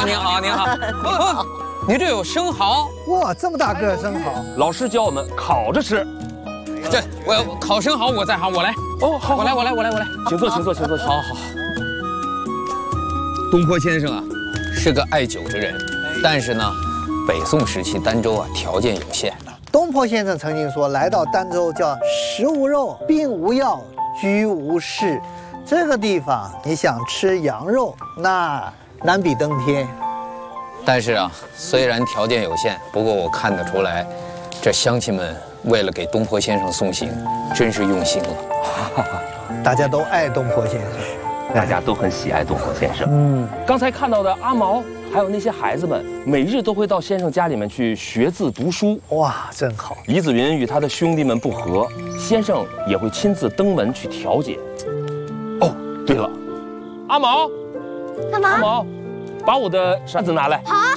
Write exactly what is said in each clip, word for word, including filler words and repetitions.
好，您好，您好。哦，你这有生蚝？ 哇，这么大个生蚝！ 老师教我们烤着吃。 这我要烤生蚝，我在行，我来。 哦，好， 我来，我来，我来，我来。 请坐，请坐，请坐。 好好。东坡先生啊，是个爱酒之人，但是呢，北宋时期儋州啊条件有限。 东坡先生曾经说，来到儋州叫食无肉，病无药，居无室。这个地方，你想吃羊肉，那难比登天。 但是啊，虽然条件有限，不过我看得出来，这乡亲们为了给东坡先生送行，真是用心了。 大家都爱东坡先生， 大家都很喜爱东坡先生。嗯，刚才看到的阿毛，还有那些孩子们，每日都会到先生家里面去学字读书。 哇，真好！ 李子云与他的兄弟们不和，先生也会亲自登门去调解。哦，对了，阿毛， 干嘛？ 阿毛，把我的扇子拿来。 好啊。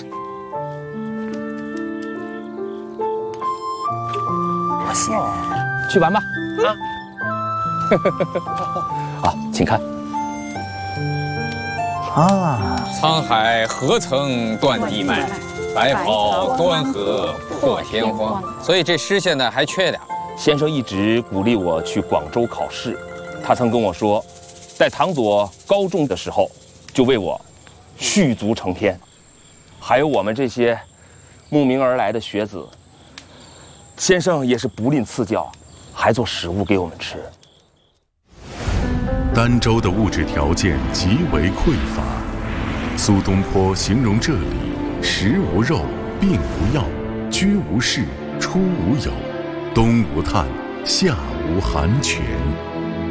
不信， 去玩吧。啊。好，请看。 啊， 沧海何曾断地脉，白袍端河破天荒。所以这诗现在还缺点。 先生一直鼓励我去广州考试，他曾跟我说，在唐左高中的时候，就为我蓄足成篇。还有我们这些慕名而来的学子，先生也是不吝赐教，还做食物给我们吃。 儋州的物质条件极为匮乏，苏东坡形容这里食无肉，病无药，居无室，出无友，冬无炭，夏无寒泉。